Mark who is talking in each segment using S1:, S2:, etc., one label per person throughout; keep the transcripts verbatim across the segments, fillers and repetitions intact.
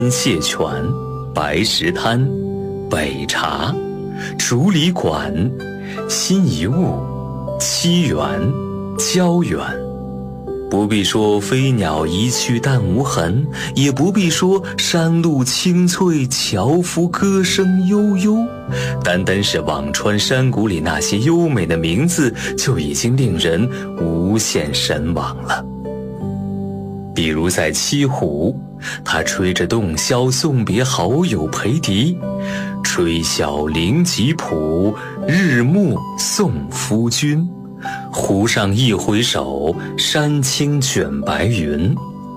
S1: 蟹泉、白石滩、北茶、竹里馆、辛夷坞、七园、郊园。不必说飞鸟一去但无痕，也不必说山路青翠，樵夫歌声悠悠。单单是辋川山谷里那些优美的名字，就已经令人无限神往了。比如在七湖，他吹着洞箫送别好友裴迪，吹箫临吉浦，日暮送夫君。湖上一回首，山青卷白云。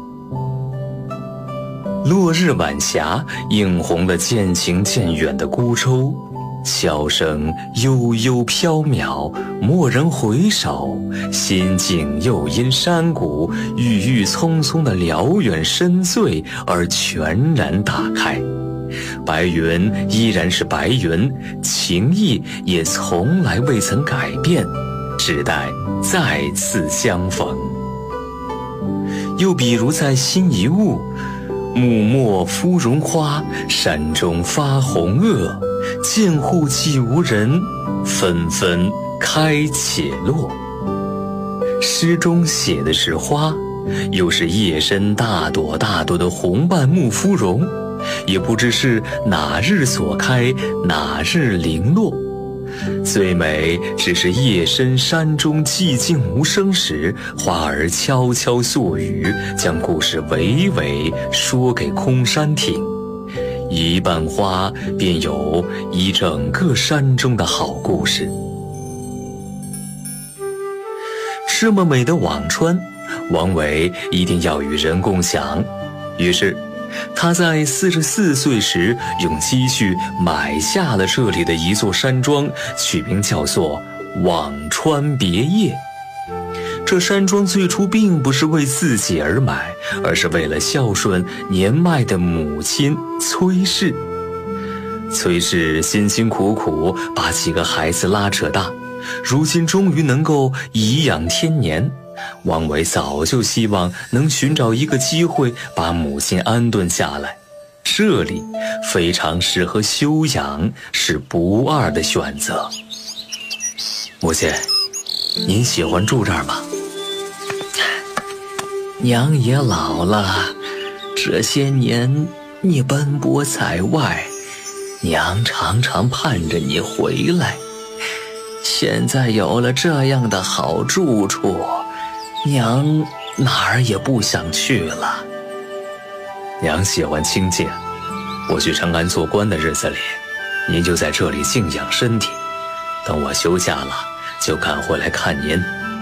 S1: 落日晚霞映红了渐行渐远的孤舟，箫声悠悠飘渺，蓦然回首，心境又因山谷郁郁葱葱的辽远深邃而全然打开。白云依然是白云，情意也从来未曾改变，只待再次相逢。又比如在辛夷坞，木末芙蓉花，山中发红萼，见户寂无人，纷纷开且落。诗中写的是花，又是夜深大朵大朵的红瓣木芙蓉，也不知是哪日所开，哪日零落。最美只是夜深山中寂静无声时，花儿悄悄诉语，将故事娓娓说给空山听。一瓣花便有一整个山中的好故事。这么美的辋川，王维一定要与人共享。于是他在四十四岁时用积蓄买下了这里的一座山庄，取名叫做辋川别业。这山庄最初并不是为自己而买，而是为了孝顺年迈的母亲崔氏。崔氏辛辛苦苦把几个孩子拉扯大，如今终于能够颐养天年。王维早就希望能寻找一个机会把母亲安顿下来，这里非常适合休养，是不二的选择。母亲，您喜欢住这儿吗？
S2: 娘也老了，这些年你奔波在外，娘常常盼着你回来。现在有了这样的好住处，娘哪儿也不想去了。
S1: 娘喜欢清静，我去长安做官的日子里，您就在这里静养身体，等我休假了就赶回来看您。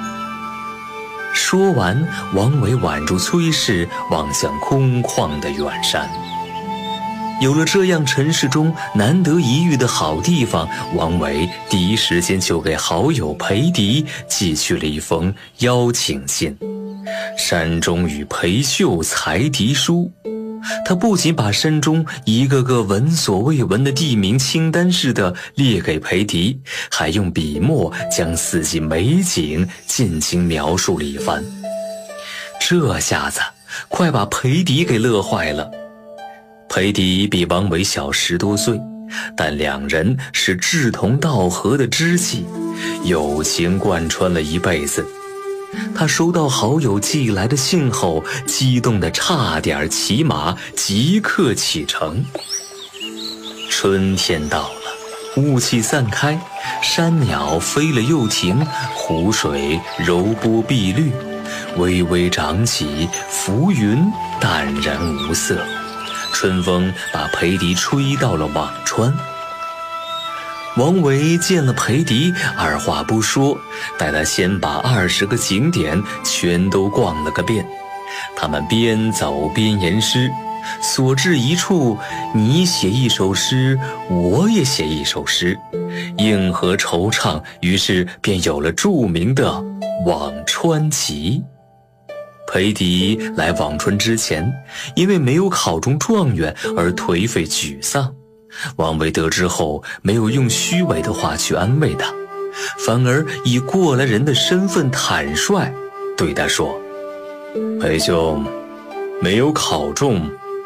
S1: 说完，王维挽住崔氏，望向空旷的远山。有了这样尘世中难得一遇的好地方，王维第一时间就给好友裴迪寄去了一封邀请信。山中与裴秀才敌书。他不仅把山中一个个闻所未闻的地名清单似的列给裴迪，还用笔墨将四季美景尽情描述了一番。这下子快把裴迪给乐坏了。裴迪比王维小十多岁，但两人是志同道合的知己，友情贯穿了一辈子。他收到好友寄来的信后，激动得差点骑马即刻启程。春天到了，雾气散开，山鸟飞了又停，湖水柔波碧绿，微微涨起，浮云淡然无色。春风把裴迪吹到了辋川。王维见了裴迪，二话不说，带他先把二十个景点全都逛了个遍。他们边走边吟诗，所至一处，你写一首诗，我也写一首诗，应和惆怅，于是便有了著名的《辋川集》。裴迪来辋川之前，因为没有考中状元而颓废沮丧。王维得知后，没有用虚伪的话去安慰他，反而以过来人的身份坦率对他说：“裴兄，没有考中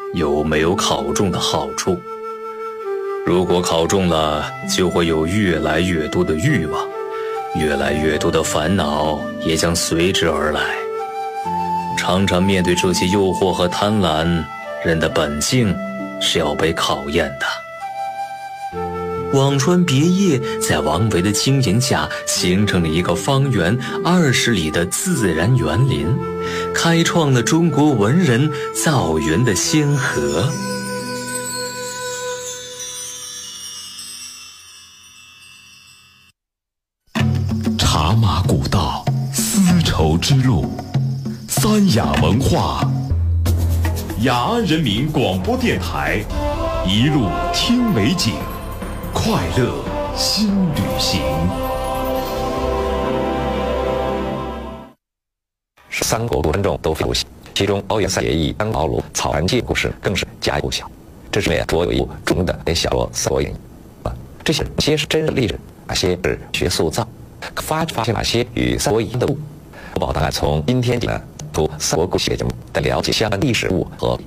S1: 有没有考中的好处。如果考中了，就会有越来越多的欲望，越来越多的烦恼也将随之而来。常常面对这些诱惑和贪婪，人的本性是要被考验的。辋川别业在王维的经营下，形成了一个方圆二十里的自然园林，开创了中国文人造园的先河。
S3: 茶马古道，丝绸之路，三雅文化，雅安人民广播电台，一路听美景，快乐新旅行。
S4: 三国观众都非常熟悉，其中高原三结义、张宝鲁、草船借故事更是家喻户晓。这是为着有一部著名的小说《三国演义》啊，这些些是真实历史，哪些是学塑造，发发现哪些与三国一样的物。我保大家从今天起呢，读三国故事节目，来了解相关历史物和。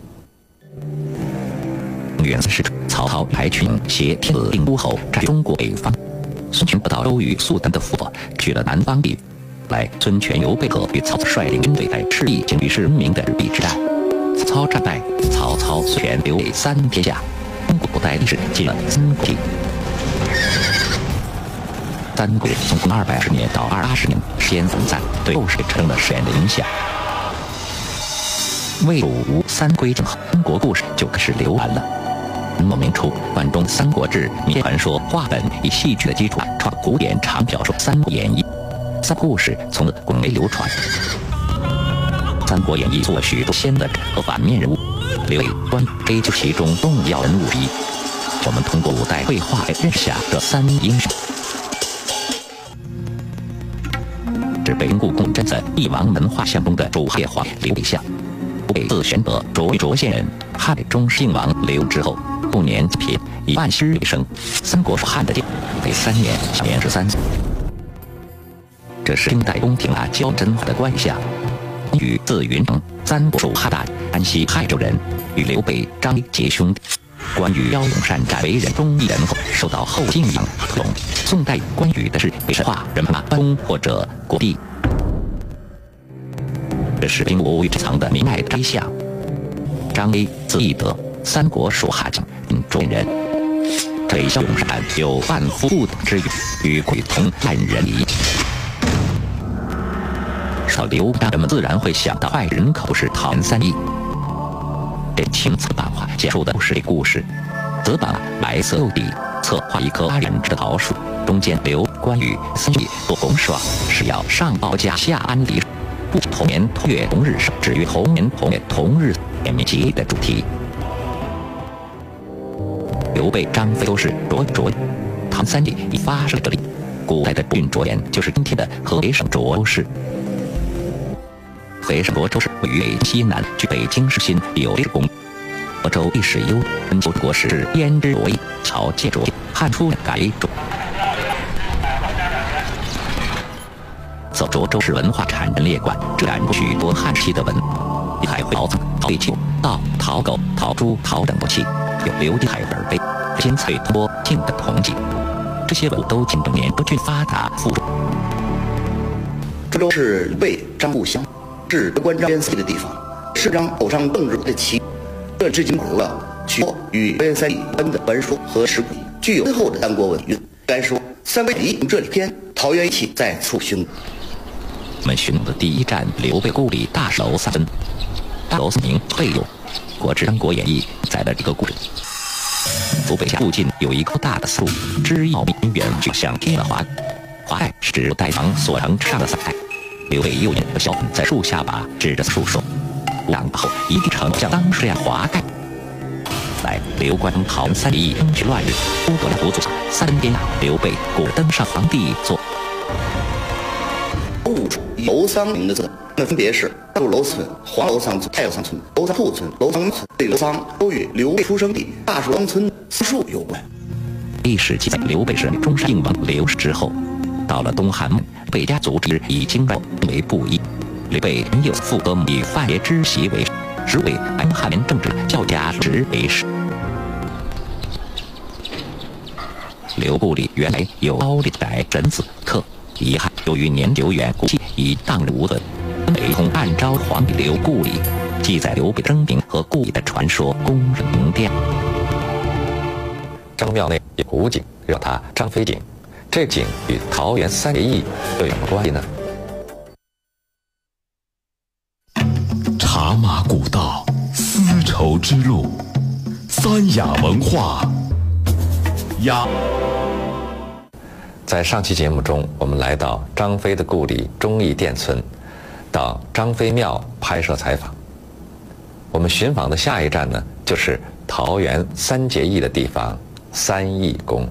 S4: 元四世，曹操派群挟天子令诸侯占中国北方，孙权得到周瑜、苏丹的附和，去了南方地域。来，孙权、刘备和与曹操率领军队在赤壁经历是闻名的赤壁之战。曹操战败，曹操、孙权、刘备三天下，中国古代历史进了三国期。三国从公二百二十年到二八十年时间分散，对后世产生了深远的影响。魏武吴三归正后，中国故事就开始流传了。明末明初，万中《三国志》民传说话本以戏剧的基础创古典长小说《三国演义》，三故事从此广为流传。《三国演义》做了许多鲜的和反面人物，刘备、关羽就其中重要人物之一。我们通过五代绘画来认识下这三英雄。是北京故宫镇在帝王门画像中的主列皇刘备像。刘备字玄德，涿州县人，汉中姓王刘之后，不年贫，以万诗为生。三国属汉的第三年，享年十三岁。这是清代宫廷啊焦真化的官相。与字云成，三国属汉大安西汉州人，与刘备、张飞结兄弟。关羽骁勇善战，为人忠义仁厚，受到后晋仰推崇。宋代关羽的是被神话人马关或者国帝。这是兵无之藏的明代摘相。张飞字翼德，三国属汉将，并中人。这骁勇善战，有万夫不挡之语，与鬼同万人敌。说到刘备，人们自然会想到坏人口是桃园三义。这青色版画讲述的是这故事，则把白色釉底侧画一棵八人枝的桃树，中间刘关羽三义做红霜，是要上报家下安离。不同年同月同日生，至于同年同月同日天灭节的主题。刘备、张飞都是涿州，唐三义已发生这里。古代的郡涿县就是今天的河北省涿州市。河北省涿州市位于北西南，距北京市心有六公里。涿州历史悠久，九国时编之为朝借涿，汉初改涿。走涿州市文化产陈列馆，展出许多汉期的文，还会陶瓷、陶废器、稻、陶狗、陶猪、陶等武器，有刘地海耳杯、金翠托镜的铜器。这些文物都见证年州郡发达富庶。
S5: 涿州是刘备、张故乡，是关张边塞的地方，是张口上邓日的旗。这至今保留了许多与边塞有关的文书和石鼓，具有深厚的三国文韵。该说《三国演义》从这里篇桃园一起再次寻。
S4: 我们寻的第一站，刘备故里大石楼三分。大楼四名备有国之《三国演义》载的这个故事。刘备家附近有一棵大的树，枝要绵远，就像贴了华华盖，是指带房所成上的伞盖。刘备幼年的小在树下把指着树说：“长大后一定成像当时这样华盖。”来，刘关张桃园三结义，争取乱日，诸葛亮辅佐三分天下，刘备故登上皇帝座。
S5: 五处楼桑名的字，那分别是大树楼村、黄楼桑村、太楼桑村、楼桑兔村、楼桑村。这楼桑都与刘备出生地大树桑村桑树有关。
S4: 历史记载，刘备是中山靖王刘氏之后，到了东汉末，备家族之以荆州为布衣。刘备有父哥以范爷之媳为实为安汉人政治教家直为史。刘故里原来有高丽代神子刻，遗憾由于年久远，故迹已荡然无存。北通按昭皇帝刘故里，记载刘备征平和故里的传说，公认名调。
S6: 张庙内有古井，叫它张飞井。这井与桃园三结义又有什么关系呢？
S3: 茶马古道，丝绸之路，三雅文化。雅。
S6: 在上期节目中，我们来到张飞的故里忠义店村，到张飞庙拍摄采访。我们寻访的下一站呢，就是桃园三结义的地方三义宫。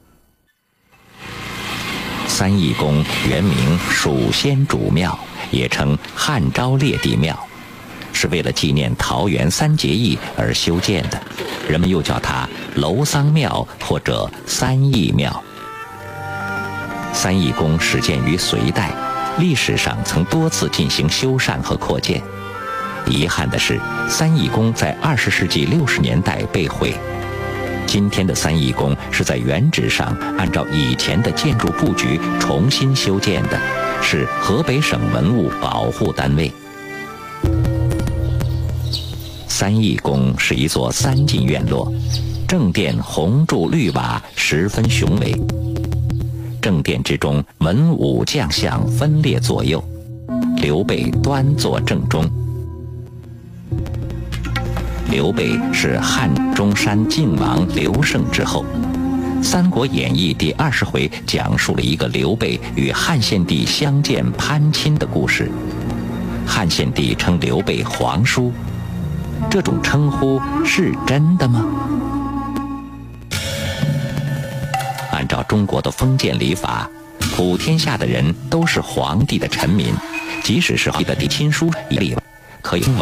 S4: 三义宫原名蜀先主庙，也称汉昭烈帝庙，是为了纪念桃园三结义而修建的，人们又叫它楼桑庙或者三义庙。三义宫始建于隋代，历史上曾多次进行修缮和扩建。遗憾的是，三义宫在二十世纪六十年代被毁。今天的三义宫是在原址上按照以前的建筑布局重新修建的，是河北省文物保护单位。三义宫是一座三进院落，正殿红柱绿瓦，十分雄伟。正殿之中，文武将相分列左右，刘备端坐正中。刘备是汉中山靖王刘胜之后，《三国演义》第二十回讲述了一个刘备与汉献帝相见攀亲的故事。汉献帝称刘备皇叔，这种称呼是真的吗？按照中国的封建礼法，普天下的人都是皇帝的臣民，即使是皇帝的嫡亲叔一例，可以